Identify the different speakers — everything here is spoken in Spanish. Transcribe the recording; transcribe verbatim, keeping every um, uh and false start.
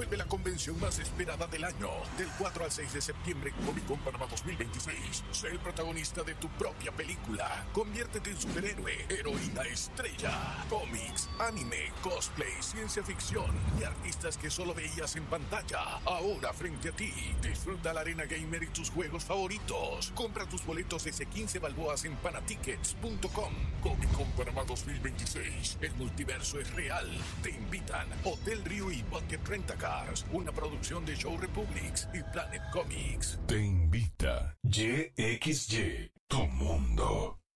Speaker 1: Vuelve la convención más esperada del año. Del cuatro al seis de septiembre, Comic Con Panamá dos mil veintiséis. Sé el protagonista de tu propia película. Conviértete en superhéroe, heroína estrella. Cómics, anime, cosplay, ciencia ficción y artistas que solo veías en pantalla. Ahora frente a ti. Disfruta la arena gamer y tus juegos favoritos. Compra tus boletos desde quince balboas en panatickets punto com. Comic Con Panamá dos mil veintiséis. El multiverso es real. Te invitan Hotel Rio y Bucket Rentacars, una producción de Show Republics y Planet Comics.
Speaker 2: Te invita Y X Y, tu mundo.